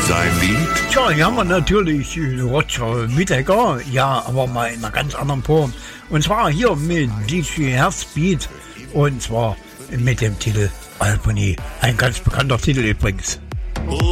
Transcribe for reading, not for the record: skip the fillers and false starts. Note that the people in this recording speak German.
sein Lied? Tja, hier haben wir natürlich Roger Whittaker, ja, aber mal in einer ganz anderen Form. Und zwar hier mit DJ Herzbeat und zwar mit dem Titel Albany, ein ganz bekannter Titel übrigens.